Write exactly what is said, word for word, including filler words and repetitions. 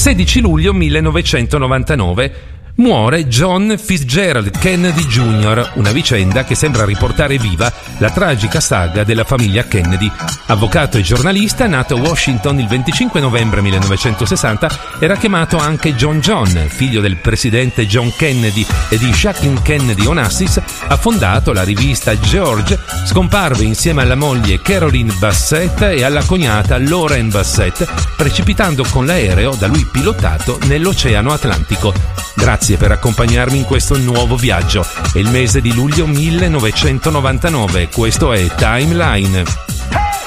sedici luglio millenovecentonovantanove muore John Fitzgerald Kennedy Junior, una vicenda che sembra riportare viva la tragica saga della famiglia Kennedy. Avvocato e giornalista, nato a Washington il venticinque novembre millenovecentosessanta, era chiamato anche John John, figlio del presidente John Kennedy e di Jacqueline Kennedy Onassis. Ha fondato la rivista George, scomparve insieme alla moglie Caroline Bassett e alla cognata Lauren Bassett, precipitando con l'aereo da lui pilotato nell'Oceano Atlantico. Grazie per accompagnarmi in questo nuovo viaggio. È il mese di luglio millenovecentonovantanove. Questo è Timeline.